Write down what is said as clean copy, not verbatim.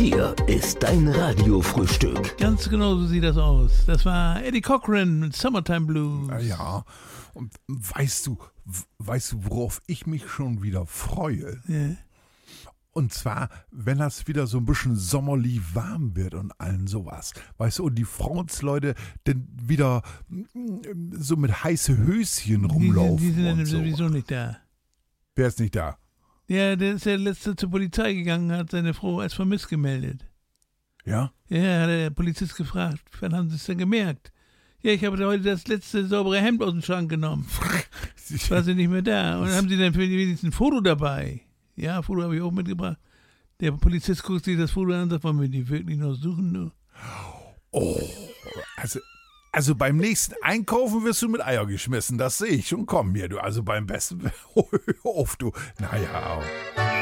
Hier ist dein Radiofrühstück. Ganz genau so sieht das aus. Das war Eddie Cochran mit Summertime Blues. Ja, und weißt du, worauf ich mich schon wieder freue? Ja. Und zwar, wenn das wieder so ein bisschen sommerlich warm wird und allen sowas. Weißt du, und die Frauensleute dann wieder so mit heiße Höschen rumlaufen. Die sind und dann so. sowieso nicht da. Wer ist nicht da? Ja, der ist der Letzte zur Polizei gegangen, hat seine Frau als vermisst gemeldet. Ja? Ja, hat der Polizist gefragt, wann haben Sie es denn gemerkt? Ja, ich habe heute das letzte saubere Hemd aus dem Schrank genommen. War sie nicht mehr da. Und haben Sie dann wenigstens ein Foto dabei? Ja, Foto habe ich auch mitgebracht. Der Polizist guckt sich das Foto an und sagt, wollen wir die wirklich noch suchen? Ne? Oh, also beim nächsten Einkaufen wirst du mit Eier geschmissen, das sehe ich schon kommen hier, du. Also beim besten, hör auf, du. Naja,